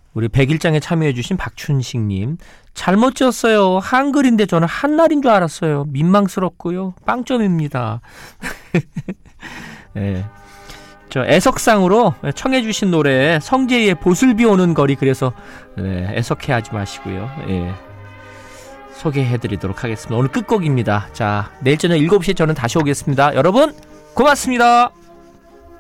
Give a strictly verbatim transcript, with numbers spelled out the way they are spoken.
우리 백일장에 참여해주신 박춘식님, 잘못 지었어요. 한글인데 저는 한날인 줄 알았어요. 민망스럽고요. 빵점입니다. 네. 저 애석상으로 청해주신 노래 성재희의 보슬비 오는 거리, 그래서 네, 애석해하지 마시고요. 예. 소개해드리도록 하겠습니다. 오늘 끝곡입니다. 자, 내일 저녁 일곱 시에 저는 다시 오겠습니다. 여러분 고맙습니다.